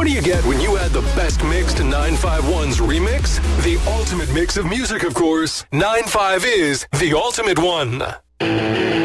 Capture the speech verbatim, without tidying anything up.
do you get when you add the best mix to nine five one's remix? The ultimate mix of music, of course. nine five is the ultimate one.